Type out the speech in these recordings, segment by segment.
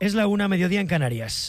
Es la 1, mediodía en Canarias.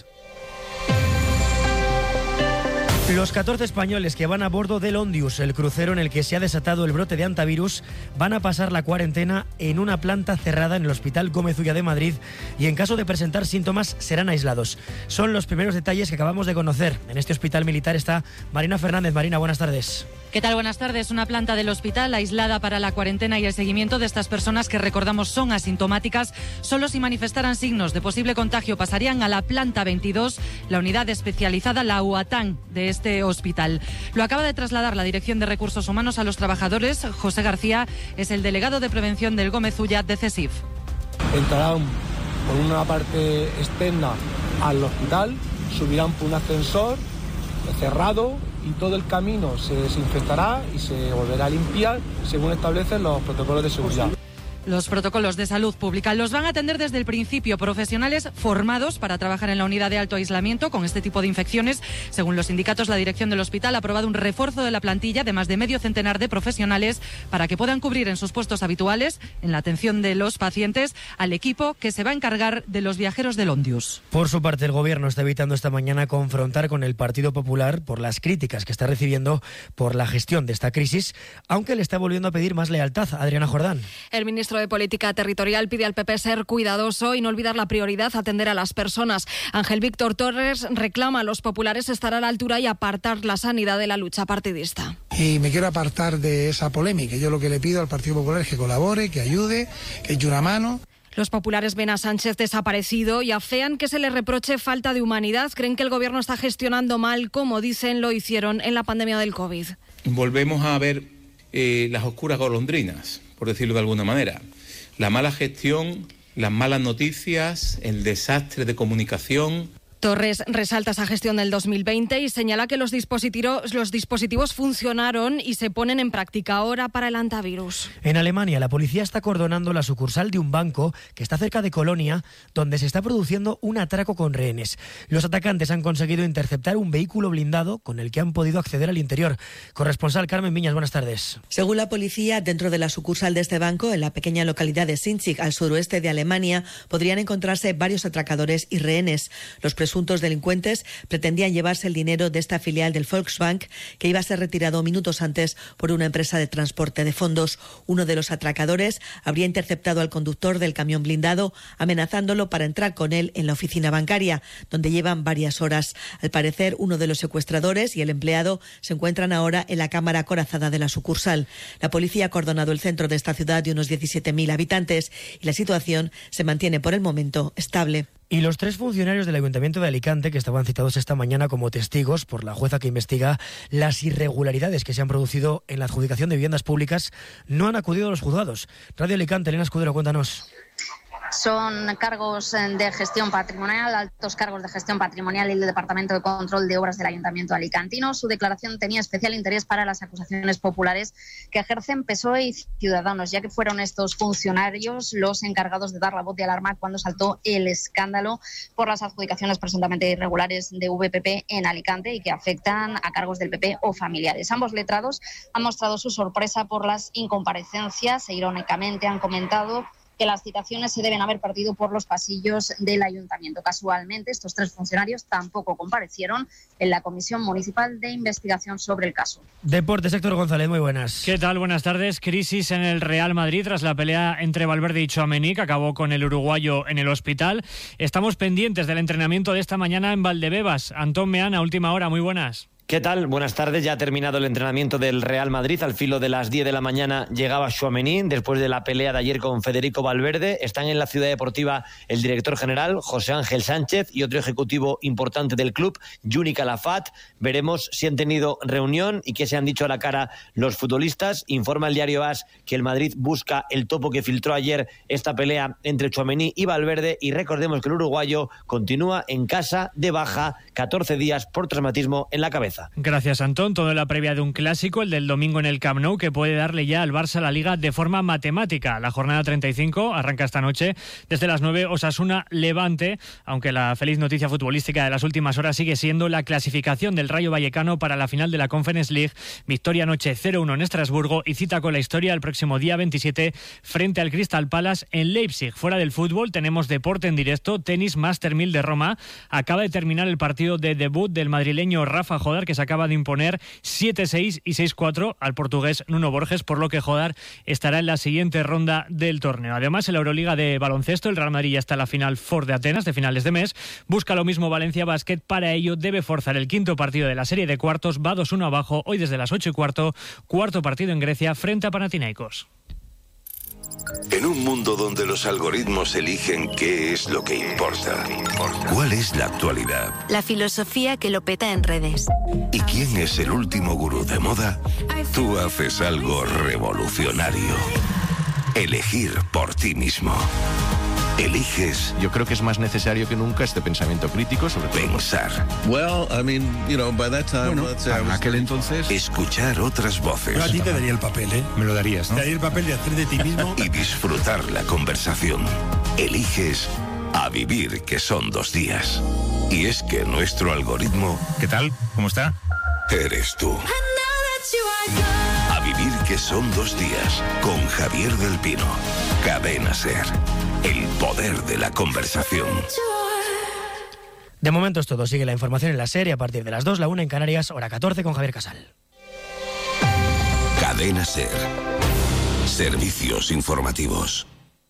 Los 14 españoles que van a bordo del Ondius, el crucero en el que se ha desatado el brote de hantavirus, van a pasar la cuarentena en una planta cerrada en el Hospital Gómez Ulla de Madrid y en caso de presentar síntomas serán aislados. Son los primeros detalles que acabamos de conocer. En este hospital militar está Marina Fernández. Marina, buenas tardes. ¿Qué tal? Buenas tardes. Una planta del hospital aislada para la cuarentena y el seguimiento de estas personas que, recordamos, son asintomáticas. Solo si manifestaran signos de posible contagio pasarían a la planta 22, la unidad especializada, la UATAN de este hospital. Lo acaba de trasladar la Dirección de Recursos Humanos a los trabajadores. José García es el delegado de prevención del Gómez Ulla de CESIF. Entrarán por una parte externa al hospital, subirán por un ascensor cerrado y todo el camino se desinfectará y se volverá a limpiar según establecen los protocolos de seguridad. Los protocolos de salud pública los van a atender desde el principio profesionales formados para trabajar en la unidad de alto aislamiento con este tipo de infecciones. Según los sindicatos, la dirección del hospital ha aprobado un refuerzo de la plantilla de más de medio centenar de profesionales para que puedan cubrir en sus puestos habituales, en la atención de los pacientes, al equipo que se va a encargar de los viajeros del Ondius. Por su parte, el Gobierno está evitando esta mañana confrontar con el Partido Popular por las críticas que está recibiendo por la gestión de esta crisis, aunque le está volviendo a pedir más lealtad. Adriana Jordán. El ministro de Política Territorial pide al PP ser cuidadoso y no olvidar la prioridad, atender a las personas. Ángel Víctor Torres reclama a los populares estar a la altura y apartar la sanidad de la lucha partidista. Y me quiero apartar de esa polémica. Yo lo que le pido al Partido Popular es que colabore, que ayude, que eche una mano. Los populares ven a Sánchez desaparecido y afean que se le reproche falta de humanidad. Creen que el Gobierno está gestionando mal, como dicen lo hicieron en la pandemia del COVID. Volvemos a ver las oscuras golondrinas, por decirlo de alguna manera. La mala gestión, las malas noticias, el desastre de comunicación. Torres resalta esa gestión del 2020 y señala que los dispositivos funcionaron y se ponen en práctica ahora para el hantavirus. En Alemania, la policía está acordonando la sucursal de un banco que está cerca de Colonia, donde se está produciendo un atraco con rehenes. Los atacantes han conseguido interceptar un vehículo blindado con el que han podido acceder al interior. Corresponsal Carmen Viñas, buenas tardes. Según la policía, dentro de la sucursal de este banco, en la pequeña localidad de Sinzig, al suroeste de Alemania, podrían encontrarse varios atracadores y rehenes. Los presuntos delincuentes pretendían llevarse el dinero de esta filial del Volksbank, que iba a ser retirado minutos antes por una empresa de transporte de fondos. Uno de los atracadores habría interceptado al conductor del camión blindado, amenazándolo para entrar con él en la oficina bancaria, donde llevan varias horas. Al parecer, uno de los secuestradores y el empleado se encuentran ahora en la cámara acorazada de la sucursal. La policía ha acordonado el centro de esta ciudad de unos 17.000 habitantes y la situación se mantiene por el momento estable. Y los 3 funcionarios del Ayuntamiento de Alicante, que estaban citados esta mañana como testigos por la jueza que investiga las irregularidades que se han producido en la adjudicación de viviendas públicas, no han acudido a los juzgados. Radio Alicante, Elena Escudero, cuéntanos. Son cargos de gestión patrimonial, altos cargos de gestión patrimonial y el Departamento de Control de Obras del Ayuntamiento alicantino. Su declaración tenía especial interés para las acusaciones populares que ejercen PSOE y Ciudadanos, ya que fueron estos funcionarios los encargados de dar la voz de alarma cuando saltó el escándalo por las adjudicaciones presuntamente irregulares de VPP en Alicante y que afectan a cargos del PP o familiares. Ambos letrados han mostrado su sorpresa por las incomparecencias e irónicamente han comentado que las citaciones se deben haber partido por los pasillos del ayuntamiento. Casualmente, estos 3 funcionarios tampoco comparecieron en la Comisión Municipal de Investigación sobre el caso. Deportes, Héctor González, muy buenas. ¿Qué tal? Buenas tardes. Crisis en el Real Madrid tras la pelea entre Valverde y Tchouaméni, que acabó con el uruguayo en el hospital. Estamos pendientes del entrenamiento de esta mañana en Valdebebas. Antón Meana, última hora, muy buenas. ¿Qué tal? Buenas tardes. Ya ha terminado el entrenamiento del Real Madrid. Al filo de las 10 de la mañana llegaba Tchouaméni después de la pelea de ayer con Federico Valverde. Están en la Ciudad Deportiva el director general, José Ángel Sánchez, y otro ejecutivo importante del club, Juni Calafat. Veremos si han tenido reunión y qué se han dicho a la cara los futbolistas. Informa el diario AS que el Madrid busca el topo que filtró ayer esta pelea entre Tchouaméni y Valverde. Y recordemos que el uruguayo continúa en casa de baja, 14 días por traumatismo en la cabeza. Zaragoza. Gracias, Antón. Todo en la previa de un clásico, el del domingo en el Camp Nou, que puede darle ya al Barça la Liga de forma matemática. La jornada 35 arranca esta noche desde las 9, Osasuna-Levante, aunque la feliz noticia futbolística de las últimas horas sigue siendo la clasificación del Rayo Vallecano para la final de la Conference League. Victoria anoche 0-1 en Estrasburgo y cita con la historia el próximo día 27 frente al Crystal Palace en Leipzig. Fuera del fútbol tenemos deporte en directo, tenis Master 1000 de Roma. Acaba de terminar el partido de debut del madrileño Rafa Jodar, que se acaba de imponer 7-6 y 6-4 al portugués Nuno Borges, por lo que Jodar estará en la siguiente ronda del torneo. Además, en la Euroliga de baloncesto, el Real Madrid ya está en la Final Four de Atenas de finales de mes. Busca lo mismo Valencia Basket. Para ello debe forzar el quinto partido de la serie de cuartos. Va 2-1 abajo hoy desde las 8:15. Cuarto partido en Grecia frente a Panathinaikos. En un mundo donde los algoritmos eligen qué es lo que importa, ¿cuál es la actualidad? La filosofía que lo peta en redes. ¿Y quién es el último gurú de moda? Tú haces algo revolucionario. Elegir por ti mismo. Eliges. Yo creo que es más necesario que nunca este pensamiento crítico sobre pensar. Bueno, aquel entonces, escuchar otras voces. Yo a ti te daría el papel, ¿eh? Me lo darías, ¿no? Te daría el papel de hacer de ti mismo. Y disfrutar la conversación. Eliges a vivir, que son 2 días. Y es que nuestro algoritmo... ¿Qué tal? ¿Cómo está? Eres tú. A vivir, que son 2 días. Con Javier del Pino. Cadena SER. El poder de la conversación. De momento es todo. Sigue la información en la serie a partir de las 2, la 1 en Canarias, hora 14 con Javier Casal. Cadena SER. Servicios informativos.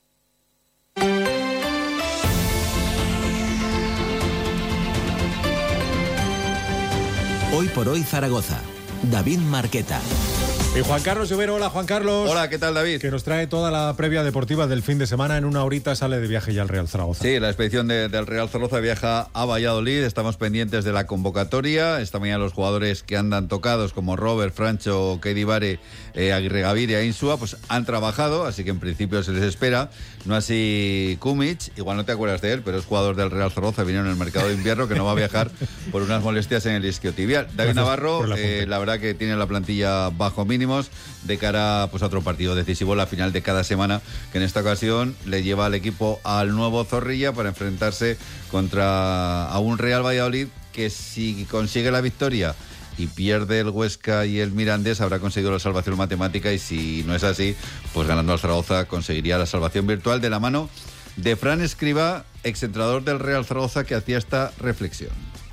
Hoy por hoy Zaragoza. David Marqueta. Y Juan Carlos Llobero. Hola, Juan Carlos. Hola, ¿qué tal, David? Que nos trae toda la previa deportiva del fin de semana. En una horita sale de viaje ya el Real Zaragoza. Sí, la expedición del Real Zaragoza viaja a Valladolid. Estamos pendientes de la convocatoria. Esta mañana los jugadores que andan tocados, como Robert, Francho, Keidi Bare, Aguirre Gaviria e Insua, pues han trabajado, así que en principio se les espera. No así Kumic, igual no te acuerdas de él, pero es jugador del Real Zaragoza, vino en el mercado de invierno, que no va a viajar por unas molestias en el isquiotibial. David Navarro, la verdad que tiene la plantilla bajo mínimos de cara pues, a otro partido decisivo, la final de cada semana, que en esta ocasión le lleva al equipo al nuevo Zorrilla para enfrentarse a un Real Valladolid que, si consigue la victoria y pierde el Huesca y el Mirandés, habrá conseguido la salvación matemática, y si no es así, pues ganando al Zaragoza conseguiría la salvación virtual, de la mano de Fran Escribá, exentrenador del Real Zaragoza, que hacía esta reflexión.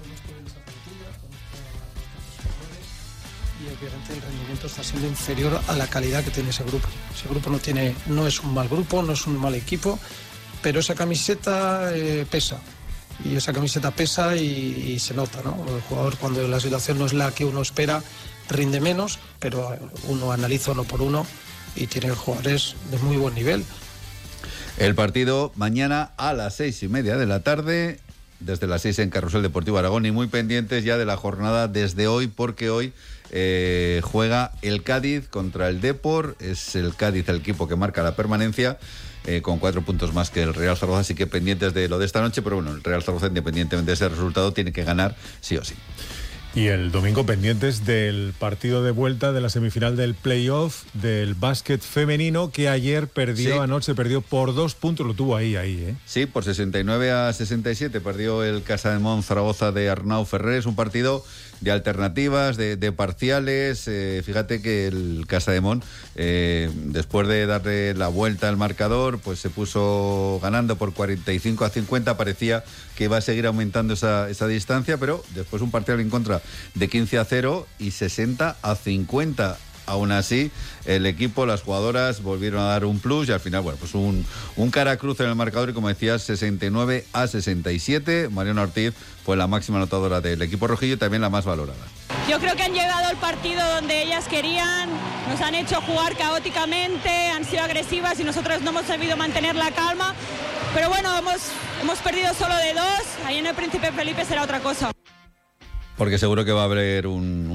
Y obviamente el rendimiento está siendo inferior a la calidad que tiene ese grupo. Ese grupo no es un mal grupo, no es un mal equipo, pero esa camiseta pesa. Y esa camiseta pesa y se nota, ¿no? El jugador, cuando la situación no es la que uno espera, rinde menos, pero uno analiza uno por uno y tiene jugadores de muy buen nivel. El partido mañana a las 6:30 de la tarde, desde las 6 en Carrusel Deportivo Aragón, y muy pendientes ya de la jornada desde hoy, porque hoy juega el Cádiz contra el Depor. Es el Cádiz el equipo que marca la permanencia, con 4 puntos más que el Real Zaragoza, así que pendientes de lo de esta noche, pero bueno, el Real Zaragoza, independientemente de ese resultado, tiene que ganar sí o sí. Y el domingo pendientes del partido de vuelta de la semifinal del playoff del básquet femenino, que ayer perdió, anoche perdió por 2 puntos, lo tuvo ahí, ¿eh? Sí, por 69-67 perdió el Casademont Zaragoza de Arnau Ferrer. Es un partido de alternativas, de parciales. Fíjate que el Casademont, después de darle la vuelta al marcador, pues se puso ganando por 45-50. Parecía que iba a seguir aumentando esa distancia, pero después un parcial en contra de 15-0 y 60-50. Aún así, el equipo, las jugadoras volvieron a dar un plus, y al final, bueno, pues un cara cruz en el marcador, y como decías, 69-67. Mariana Ortiz fue la máxima anotadora del equipo rojillo y también la más valorada. Yo creo que han llegado al partido donde ellas querían, nos han hecho jugar caóticamente, han sido agresivas y nosotros no hemos sabido mantener la calma. Pero bueno, hemos perdido solo de 2, ahí en el Príncipe Felipe será otra cosa. Porque seguro que va a haber un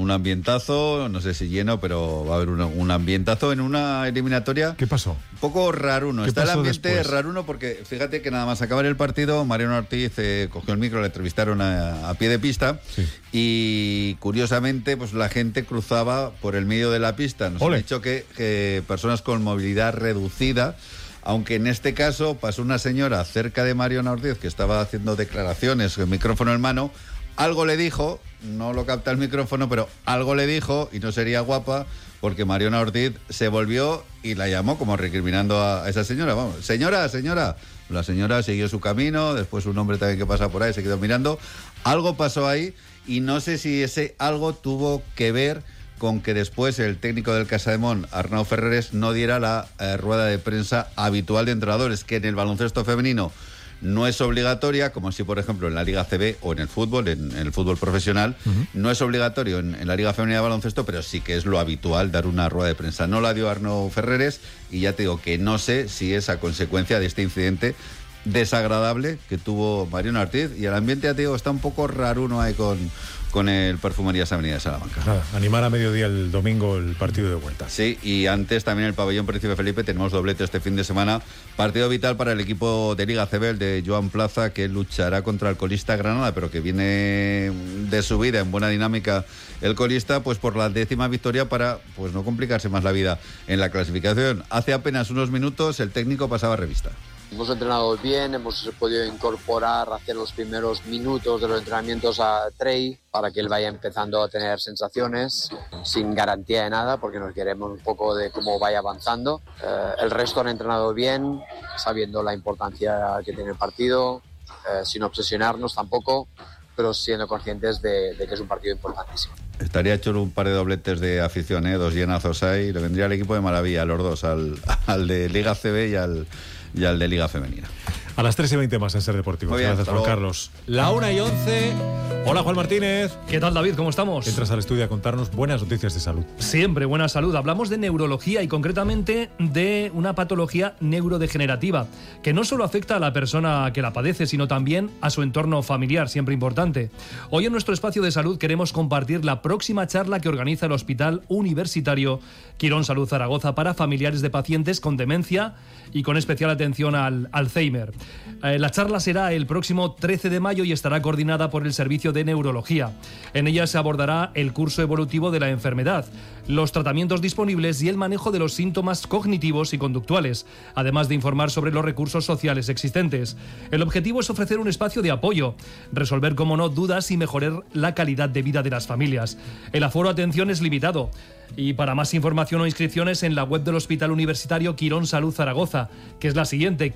un ambientazo, no sé si lleno, pero va a haber un ambientazo en una eliminatoria. ¿Qué pasó? Un poco raruno. ¿Qué Está el pasó ambiente después? raruno porque fíjate que nada más acabar el partido, Mariano Ortiz cogió el micro, le entrevistaron a pie de pista y curiosamente pues la gente cruzaba por el medio de la pista. Nos han dicho que personas con movilidad reducida, aunque en este caso pasó una señora cerca de Mariano Ortiz que estaba haciendo declaraciones con el micrófono en mano, algo le dijo, no lo capta el micrófono, pero algo le dijo y no sería guapa porque Mariano Ortiz se volvió y la llamó como recriminando a esa señora. Vamos, señora. La señora siguió su camino, después un hombre también que pasa por ahí se quedó mirando. Algo pasó ahí y no sé si ese algo tuvo que ver con que después el técnico del Casademón, Arnau Ferreres, no diera la rueda de prensa habitual de entrenadores, que en el baloncesto femenino no es obligatoria, como si por ejemplo en la Liga CB o en el fútbol, en el fútbol profesional, no es obligatorio en la Liga Femenina de Baloncesto, pero sí que es lo habitual dar una rueda de prensa. No la dio Arnau Ferreres y ya te digo que no sé si es a consecuencia de este incidente desagradable que tuvo Mariano Ortiz, y el ambiente, ya te digo, está un poco raruno ahí con el Perfumerías Avenida de Salamanca. Nada, animar a mediodía el domingo el partido de vuelta. Sí, y antes también el pabellón Príncipe Felipe tenemos doblete este fin de semana. Partido vital para el equipo de Liga CB, el de Joan Plaza, que luchará contra el colista Granada, pero que viene de subida en buena dinámica el colista, pues por la 10ª victoria para pues no complicarse más la vida en la clasificación. Hace apenas unos minutos el técnico pasaba revista. Hemos entrenado bien, hemos podido incorporar hacia los primeros minutos de los entrenamientos a Trey para que él vaya empezando a tener sensaciones sin garantía de nada, porque nos queremos un poco de cómo vaya avanzando. El resto han entrenado bien, sabiendo la importancia que tiene el partido, sin obsesionarnos tampoco, pero siendo conscientes de que es un partido importantísimo. Estaría hecho un par de dobletes de afición, 2 llenazos ahí, le vendría el equipo de maravilla, a los dos, al de Liga CB y al de Liga Femenina. A las 3:20 más en Ser Deportivo. Gracias, Juan Carlos. La 1:11. Hola, Juan Martínez. ¿Qué tal, David? ¿Cómo estamos? Entras al estudio a contarnos buenas noticias de salud. Siempre buena salud. Hablamos de neurología y concretamente de una patología neurodegenerativa que no solo afecta a la persona que la padece, sino también a su entorno familiar, siempre importante. Hoy en nuestro espacio de salud queremos compartir la próxima charla que organiza el Hospital Universitario Quirón Salud Zaragoza para familiares de pacientes con demencia y con especial atención al Alzheimer. La charla será el próximo 13 de mayo y estará coordinada por el Servicio de Neurología. En ella se abordará el curso evolutivo de la enfermedad, los tratamientos disponibles y el manejo de los síntomas cognitivos y conductuales, además de informar sobre los recursos sociales existentes. El objetivo es ofrecer un espacio de apoyo, resolver, como no, dudas y mejorar la calidad de vida de las familias. El aforo, atención, es limitado. Y para más información o inscripciones en la web del Hospital Universitario Quirón Salud Zaragoza, que es la siguiente,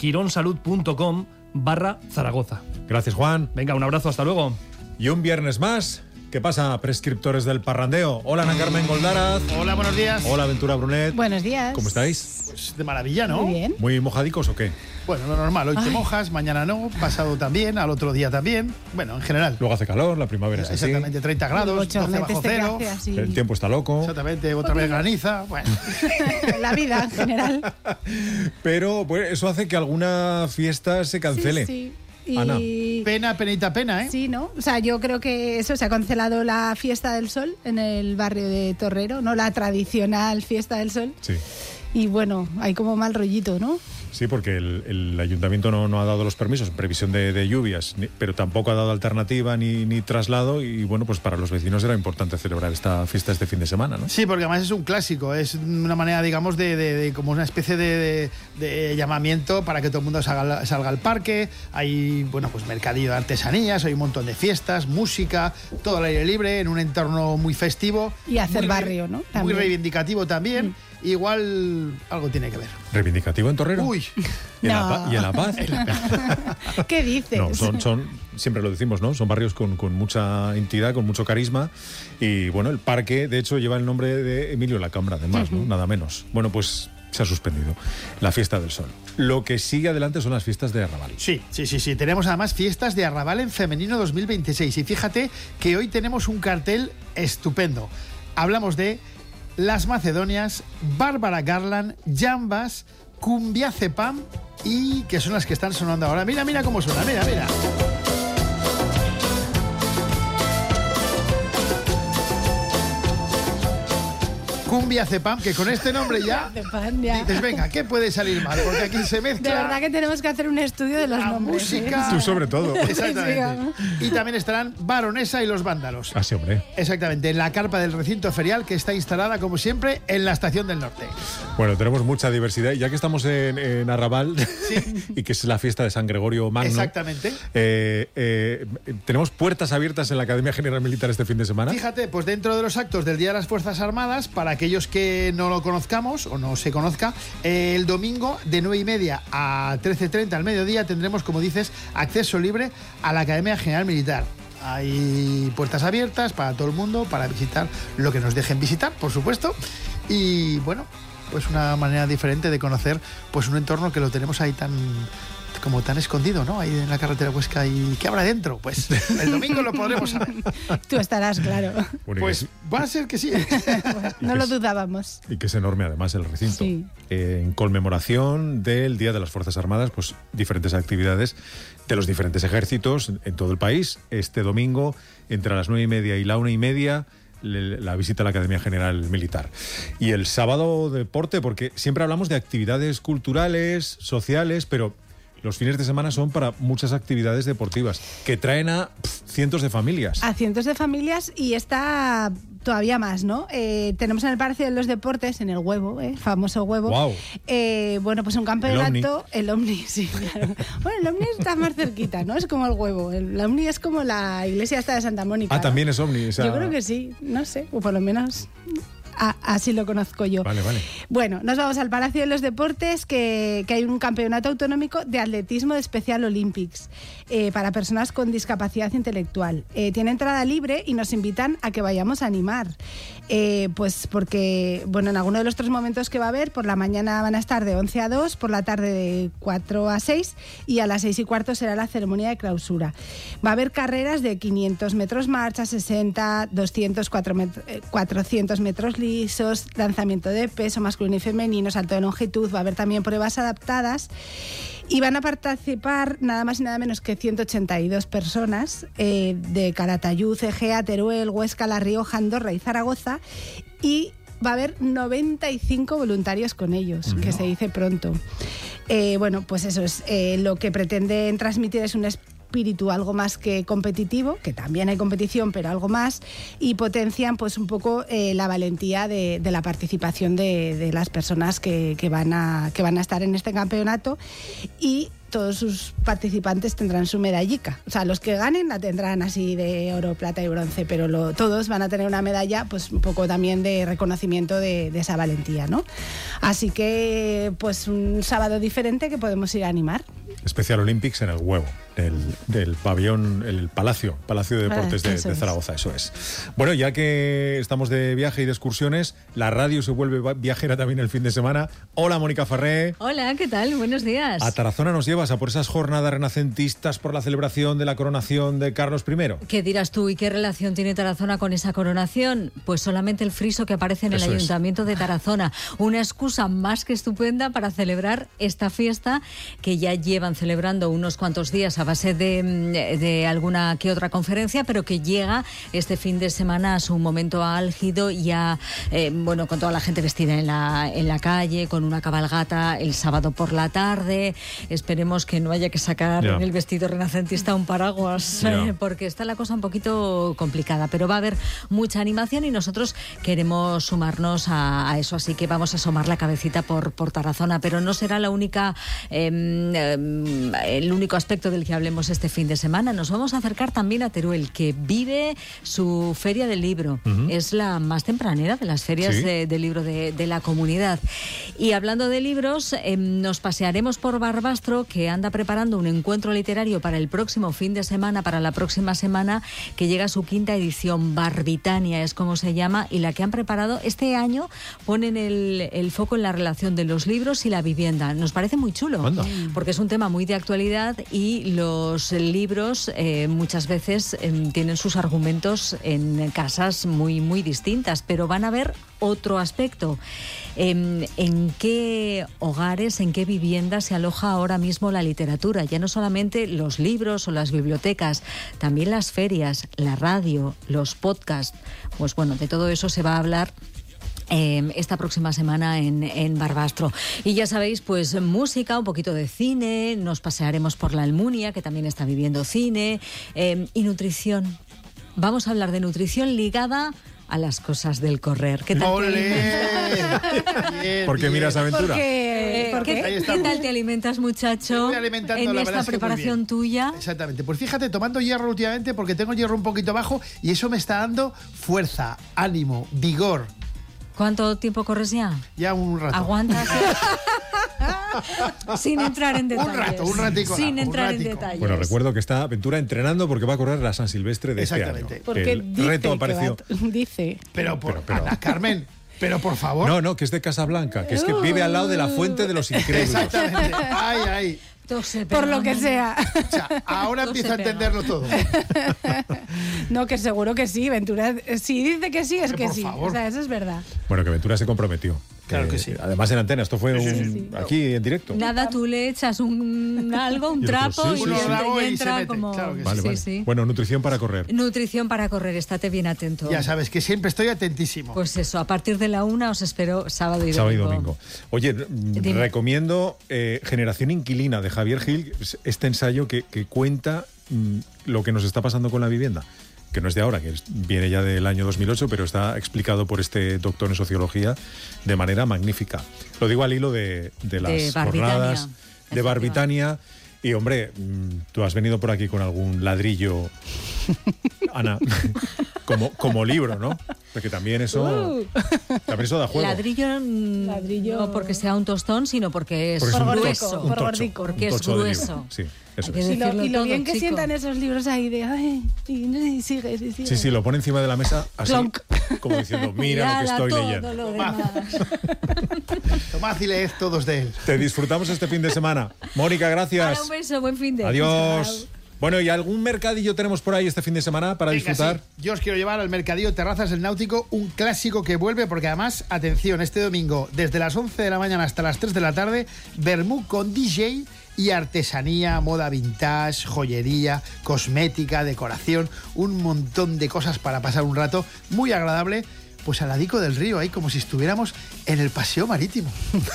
quironsalud.com/Zaragoza. Gracias, Juan. Venga, un abrazo, hasta luego. Y un viernes más. ¿Qué pasa, prescriptores del parrandeo? Hola, Ana Carmen Goldaraz. Hola, buenos días. Hola, Ventura Brunet. Buenos días. ¿Cómo estáis? Pues de maravilla, ¿no? Muy bien. ¿Muy mojadicos o qué? Bueno, lo normal. Hoy te mojas, mañana no, pasado también, al otro día también. Bueno, en general. Luego hace calor, la primavera es así. Exactamente, 30 grados, 12 bajo cero. El tiempo está loco. Exactamente, otra vez graniza. Bueno. La vida en general. Pero pues, eso hace que alguna fiesta se cancele. Sí. Ana. Penita pena, ¿eh? Sí, ¿no? O sea, yo creo que eso, se ha cancelado la Fiesta del Sol en el barrio de Torrero, ¿no? La tradicional Fiesta del Sol. Sí. Y bueno, hay como mal rollito, ¿no? Sí, porque el ayuntamiento no ha dado los permisos en previsión de lluvias, pero tampoco ha dado alternativa ni traslado, y bueno, pues para los vecinos era importante celebrar esta fiesta este fin de semana, ¿no? Sí, porque además es un clásico, es una manera, digamos, de como una especie de llamamiento para que todo el mundo salga al parque. Hay, bueno, pues mercadillo de artesanías, hay un montón de fiestas, música, todo al aire libre, en un entorno muy festivo. Y hacer barrio, ¿no? También. Muy reivindicativo también. Igual algo tiene que ver. ¿Reivindicativo en Torrero? Uy. ¿Y en La Paz? ¿Qué dices? No, son siempre lo decimos, ¿no? Son barrios con mucha entidad, con mucho carisma. Y bueno, el parque, de hecho, lleva el nombre de Emilio Lacambra, además, ¿no? Nada menos. Bueno, pues se ha suspendido la Fiesta del Sol. Lo que sigue adelante son las fiestas de Arrabal. Sí. Tenemos además fiestas de Arrabal en femenino 2026. Y fíjate que hoy tenemos un cartel estupendo. Hablamos de Las Macedonias, Bárbara Garland, Jambas, Cumbia Cepam, y que son las que están sonando ahora. Mira cómo suena, mira. Cumbia Cepam, que con este nombre ya dices, venga, ¿qué puede salir mal? Porque aquí se mezcla... De verdad que tenemos que hacer un estudio de los nombres. Música... Tú sobre todo. Exactamente. Y también estarán Baronesa y los Vándalos. Así, hombre. Exactamente, en la carpa del recinto ferial que está instalada, como siempre, en la Estación del Norte. Bueno, tenemos mucha diversidad. Ya que estamos en Arrabal, y que es la fiesta de San Gregorio Magno. Exactamente. Tenemos puertas abiertas en la Academia General Militar este fin de semana. Fíjate, pues dentro de los actos del Día de las Fuerzas Armadas, para aquellos que no lo conozcamos o no se conozca, el domingo de 9:30 a 13:30 al mediodía tendremos, como dices, acceso libre a la Academia General Militar. Hay puertas abiertas para todo el mundo, para visitar lo que nos dejen visitar, por supuesto. Y bueno, pues una manera diferente de conocer pues un entorno que lo tenemos ahí tan escondido, ¿no? Ahí en la carretera Huesca. ¿Y qué habrá dentro? Pues el domingo lo podremos saber. Tú estarás, claro. Pues va a ser que sí. Bueno, no lo dudábamos. Y que es enorme además el recinto. Sí. En conmemoración del Día de las Fuerzas Armadas, pues diferentes actividades de los diferentes ejércitos en todo el país. Este domingo, entre las 9:30 y la 1:30, la visita a la Academia General Militar. Y el sábado deporte, porque siempre hablamos de actividades culturales, sociales, pero los fines de semana son para muchas actividades deportivas que traen a cientos de familias. A cientos de familias, y está todavía más, ¿no? Tenemos en el Palacio de los Deportes, en el Huevo, famoso Huevo. Wow. Bueno, pues un campeonato. El Omni, sí, claro. Bueno, el Omni está más cerquita, ¿no? Es como el Huevo. El Omni es como la iglesia esta de Santa Mónica. Ah, ¿no? También es Omni. Yo creo que sí, no sé, o por lo menos... así lo conozco yo. Vale. Bueno, nos vamos al Palacio de los Deportes, que hay un campeonato autonómico de atletismo de Special Olympics para personas con discapacidad intelectual. Tiene entrada libre y nos invitan a que vayamos a animar. Pues porque, bueno, en alguno de los 3 momentos que va a haber, por la mañana van a estar de 11 a 2, por la tarde de 4 a 6 y a las 6:15 será la ceremonia de clausura. Va a haber carreras de 500 metros marcha, 60, 200, 400 metros lisos, lanzamiento de peso masculino y femenino, salto de longitud. Va a haber también pruebas adaptadas y van a participar nada más y nada menos que 182 personas de Calatayud, Egea, Teruel, Huesca, La Rioja, Andorra y Zaragoza, y va a haber 95 voluntarios con ellos, que se dice pronto. Bueno, pues eso es lo que pretenden transmitir, es un espíritu algo más que competitivo, que también hay competición, pero algo más, y potencian pues un poco la valentía de la participación de las personas que van a estar en este campeonato, y todos sus participantes tendrán su medallica. O sea, los que ganen la tendrán así de oro, plata y bronce, pero todos van a tener una medalla, pues un poco también de reconocimiento de esa valentía, ¿no? Así que, pues un sábado diferente que podemos ir a animar. Special Olympics en el Huevo, del pabellón, el Palacio de Deportes de Zaragoza, eso es. Bueno, ya que estamos de viaje y de excursiones, la radio se vuelve viajera también el fin de semana. Hola, Mónica Ferré. Hola, ¿qué tal? Buenos días. A Tarazona nos llevas a por esas jornadas renacentistas por la celebración de la coronación de Carlos I. ¿Qué dirás tú? ¿Y qué relación tiene Tarazona con esa coronación? Pues solamente el friso que aparece en el Ayuntamiento de Tarazona. Una excusa más que estupenda para celebrar esta fiesta que ya llevan celebrando unos cuantos días a base de alguna que otra conferencia, pero que llega este fin de semana a su momento álgido, ya bueno, con toda la gente vestida en la calle, con una cabalgata el sábado por la tarde. Esperemos que no haya que sacar en el vestido renacentista un paraguas, porque está la cosa un poquito complicada, pero va a haber mucha animación y nosotros queremos sumarnos a eso, así que vamos a asomar la cabecita por Tarazona, pero no será la única el único aspecto del que hablemos este fin de semana. Nos vamos a acercar también a Teruel, que vive su feria del libro. Es la más tempranera de las ferias del libro de la comunidad. Y hablando de libros, nos pasearemos por Barbastro, que anda preparando un encuentro literario para el próximo fin de semana, para la próxima semana, que llega a su 5ª edición. Barbitania es como se llama, y la que han preparado este año ponen el foco en la relación de los libros y la vivienda. Nos parece muy chulo, porque es un tema muy de actualidad, y los libros muchas veces tienen sus argumentos en casas muy, muy distintas, pero van a ver otro aspecto. ¿En qué hogares, en qué viviendas se aloja ahora mismo la literatura? Ya no solamente los libros o las bibliotecas, también las ferias, la radio, los podcasts. Pues bueno, de todo eso se va a hablar esta próxima semana en Barbastro. Y ya sabéis, pues música, un poquito de cine, nos pasearemos por la Almunia, que también está viviendo cine, y nutrición. Vamos a hablar de nutrición ligada a las cosas del correr. ¿Qué tal te alimentas? ¿Por qué miras Aventura? ¿Qué tal te alimentas, muchacho? Estoy alimentando, en la esta verdad es que muy preparación bien. tuya. Exactamente. Pues fíjate, tomando hierro últimamente porque tengo hierro un poquito bajo y eso me está dando fuerza, ánimo, vigor. ¿Cuánto tiempo corres ya? Ya un rato. ¿Aguantas? Sin entrar en detalles. Un ratico. Sin entrar en detalles. Bueno, recuerdo que está Ventura entrenando porque va a correr la San Silvestre de este año. Porque el reto apareció. Dice. Pero Ana Carmen, pero por favor. No, que es de Casablanca, que es que vive al lado de la fuente de los incrédulos. Exactamente. Ay. Por lo que sea. O sea, ahora empiezo a entenderlo todo. No, que seguro que sí, Ventura. Si dice que sí, es Pero que por sí. favor. O sea, eso es verdad. Bueno, que Ventura se comprometió. Claro que sí. Además en antena, esto fue aquí en directo. Nada, tú le echas un trapo y te entra como... Claro que Vale. Sí. Bueno, nutrición para correr. Nutrición para correr, estate bien atento. Ya sabes que siempre estoy atentísimo. Pues eso, a partir de la 1 os espero sábado y domingo. Oye, recomiendo Generación Inquilina de Javier Gil, este ensayo que cuenta lo que nos está pasando con la vivienda, que no es de ahora, que viene ya del año 2008, pero está explicado por este doctor en sociología de manera magnífica. Lo digo al hilo de las jornadas de Barbitania. Y, hombre, tú has venido por aquí con algún ladrillo, Ana, como libro, ¿no? Porque también eso da juego. Ladrillo no porque sea un tostón, sino porque es grueso. Porque es grueso. Sí, eso es. Y lo bien que sientan esos libros ahí de... Ay, y sigues. Sí, lo pone encima de la mesa así, como diciendo, mira lo que estoy leyendo. Tomad y leed todos de él. Te disfrutamos este fin de semana. Mónica, gracias. Un beso, buen fin de. Adiós. Bueno, ¿y algún mercadillo tenemos por ahí este fin de semana para disfrutar? Sí. Yo os quiero llevar al Mercadillo Terrazas del Náutico, un clásico que vuelve, porque además, atención, este domingo, desde las 11 de la mañana hasta las 3 de la tarde, vermú con DJ y artesanía, moda vintage, joyería, cosmética, decoración, un montón de cosas para pasar un rato muy agradable. Pues al ladico del río, ahí como si estuviéramos en el paseo marítimo.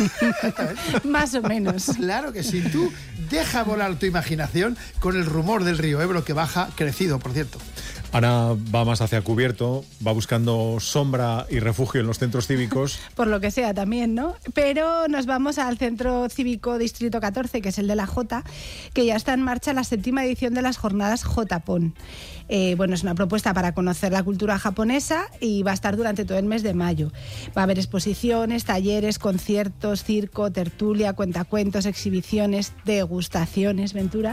Más o menos. Claro que sí. Tú deja volar tu imaginación con el rumor del río Ebro, que baja crecido, por cierto. Ana va más hacia cubierto, va buscando sombra y refugio en los centros cívicos. Por lo que sea también, ¿no? Pero nos vamos al Centro Cívico Distrito 14, que es el de la Jota, que ya está en marcha la 7ª edición de las jornadas Jotapón. Bueno, es una propuesta para conocer la cultura japonesa y va a estar durante todo el mes de mayo. Va a haber exposiciones, talleres, conciertos, circo, tertulia, cuentacuentos, exhibiciones, degustaciones, Ventura.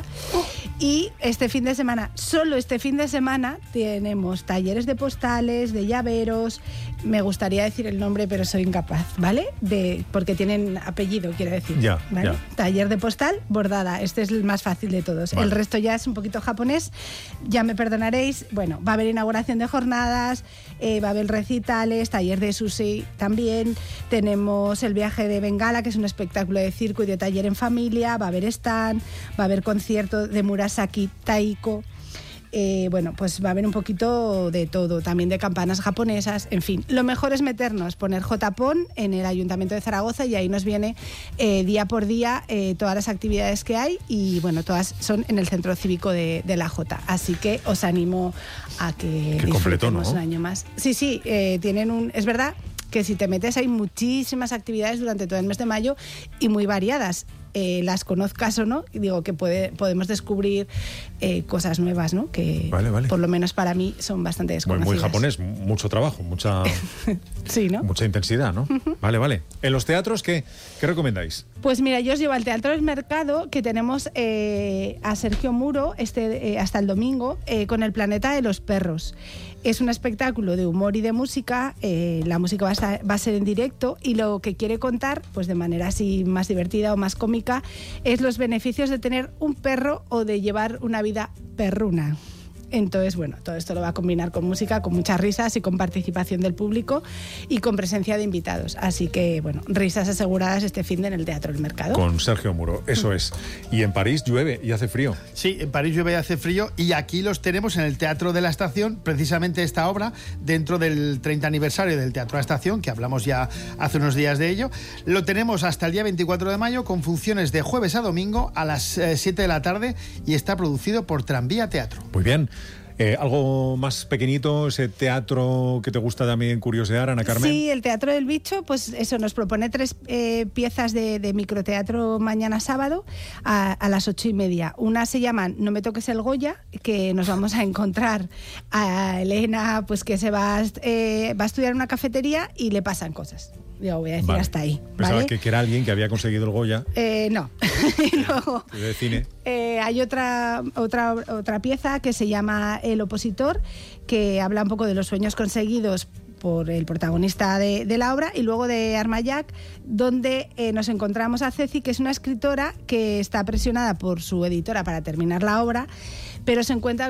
Y este fin de semana, solo este fin de semana, tenemos talleres de postales, de llaveros. Me gustaría decir el nombre, pero soy incapaz, ¿vale? Porque tienen apellido, quiero decir. ¿Vale? Taller de postal, bordada. Este es el más fácil de todos. Vale. El resto ya es un poquito japonés. Ya me perdonaréis. Bueno, va a haber inauguración de jornadas, va a haber recitales, taller de sushi también. Tenemos el viaje de Bengala, que es un espectáculo de circo y de taller en familia. Va a haber stand, va a haber concierto de Murasaki Taiko. Bueno, pues va a haber un poquito de todo, también de campanas japonesas, en fin. Lo mejor es poner Jotapón en el Ayuntamiento de Zaragoza y ahí nos viene día por día todas las actividades que hay y bueno, todas son en el Centro Cívico de la Jota. Así que os animo a que disfrutemos un año más. Sí, tienen es verdad que si te metes hay muchísimas actividades durante todo el mes de mayo y muy variadas. Las conozcas o no, digo que podemos descubrir cosas nuevas, ¿no? Que vale. Por lo menos para mí son bastante desconocidas. Muy japonés, mucho trabajo, mucha sí, ¿no? Mucha intensidad, ¿no? Uh-huh. Vale. ¿En los teatros qué recomendáis? Pues mira, yo os llevo al Teatro del Mercado, que tenemos a Sergio Muro hasta el domingo con El Planeta de los Perros. Es un espectáculo de humor y de música, la música va a ser en directo y lo que quiere contar, pues de manera así más divertida o más cómica, es los beneficios de tener un perro o de llevar una vida perruna. Entonces, bueno, todo esto lo va a combinar con música, con muchas risas y con participación del público y con presencia de invitados. Así que, bueno, risas aseguradas este finde en el Teatro del Mercado. Con Sergio Muro, eso es. Y en París llueve y hace frío. Sí, en París llueve y hace frío, y aquí los tenemos en el Teatro de la Estación, precisamente esta obra, dentro del 30 aniversario del Teatro de la Estación, que hablamos ya hace unos días de ello. Lo tenemos hasta el día 24 de mayo, con funciones de jueves a domingo a las 7 de la tarde, y está producido por Tranvía Teatro. Muy bien. Algo más pequeñito, ese teatro que te gusta también curiosear, Ana Carmen. Sí, el Teatro del Bicho, pues eso, nos propone 3 piezas de microteatro mañana sábado a las 8:30. Una se llama No me toques el Goya, que nos vamos a encontrar a Elena, pues que se va a estudiar en una cafetería y le pasan cosas. Yo voy a decir hasta ahí. Pensaba ¿vale? que era alguien que había conseguido el Goya. No. Luego, de cine. Hay otra pieza que se llama El Opositor, que habla un poco de los sueños conseguidos por el protagonista de la obra, y luego de Armayac, donde nos encontramos a Ceci, que es una escritora que está presionada por su editora para terminar la obra, pero se encuentra